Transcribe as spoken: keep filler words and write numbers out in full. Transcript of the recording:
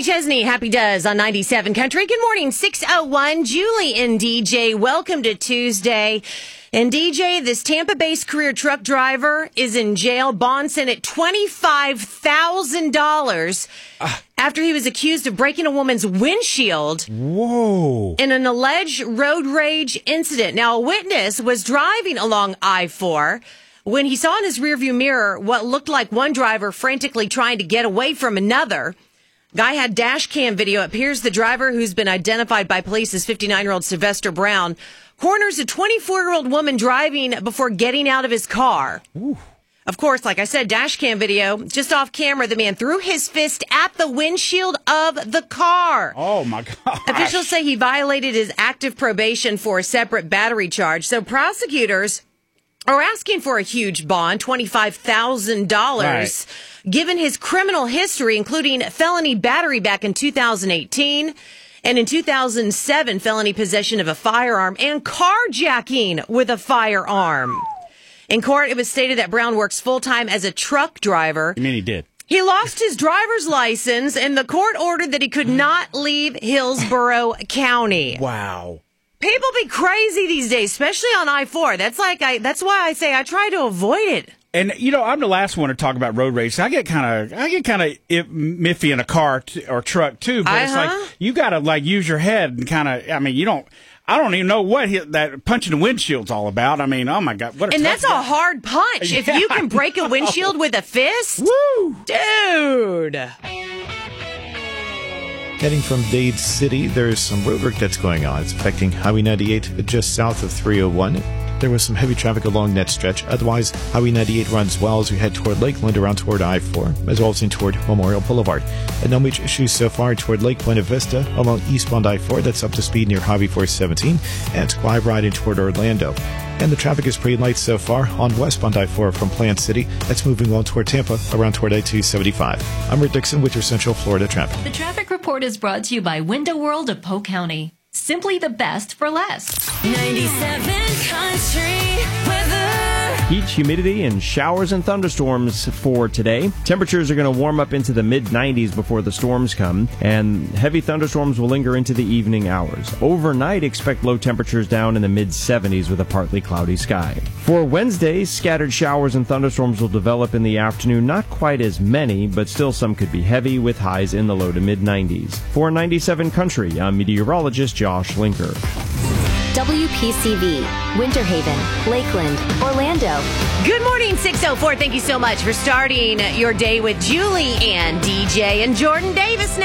Chesney, Happy Does on ninety-seven Country. Good morning, six oh one. Julie and D J, welcome to Tuesday. And D J, this Tampa-based career truck driver is in jail, bond sent at twenty-five thousand dollars uh, after he was accused of breaking a woman's windshield. Whoa. In an alleged road rage incident. Now, a witness was driving along I four when he saw in his rearview mirror what looked like one driver frantically trying to get away from another. Guy had dash cam video. It appears the driver, who's been identified by police as fifty-nine-year-old Sylvester Brown, corners a twenty-four-year-old woman driving before getting out of his car. Ooh. Of course, like I said, dash cam video. Just off camera, the man threw his fist at the windshield of the car. Oh, my God. Officials say he violated his active probation for a separate battery charge. So prosecutors are asking for a huge bond, twenty-five thousand dollars, right, given his criminal history, including felony battery back in two thousand eighteen. And in two thousand seven, felony possession of a firearm and carjacking with a firearm. In court, it was stated that Brown works full-time as a truck driver. You mean he did? He lost his driver's license, and the court ordered that he could not leave Hillsborough County. Wow. People be crazy these days, especially on I four. That's like I. That's why I say I try to avoid it. And, you know, I'm the last one to talk about road rage. I get kind of, I get kind of miffy in a car t- or truck too. But uh-huh. It's like you got to like use your head and kind of. I mean, you don't. I don't even know what he, that punching the windshield's all about. I mean, oh my God, what a and that's guy. a hard punch. Yeah, if you can break a windshield with a fist, woo, dude. Heading from Dade City, there's some road work that's going on. It's affecting Highway ninety-eight just south of three oh one. There was some heavy traffic along that stretch. Otherwise, Highway ninety-eight runs well as we head toward Lakeland around toward I four, as well as in toward Memorial Boulevard. And no major issues so far toward Lake Buena Vista along eastbound I four. That's up to speed near Highway four seventeen, and Squire riding toward Orlando. And the traffic is pretty light so far on westbound I four from Plant City. That's moving on toward Tampa around toward I two seventy-five. I'm Rick Dixon with your Central Florida traffic. The traffic report is brought to you by Window World of Polk County. Simply the best for less. ninety-seven Country Weather. Heat, humidity, and showers and thunderstorms for today. Temperatures are going to warm up into the mid nineties before the storms come, and heavy thunderstorms will linger into the evening hours. Overnight, expect low temperatures down in the mid seventies with a partly cloudy sky. For Wednesday, scattered showers and thunderstorms will develop in the afternoon. Not quite as many, but still some could be heavy with highs in the low to mid nineties. For ninety-seven Country, I'm meteorologist Josh Linker. W P C V, Winter Haven, Lakeland, Orlando. Good morning, six oh four. Thank you so much for starting your day with Julie and D J and Jordan Davis now.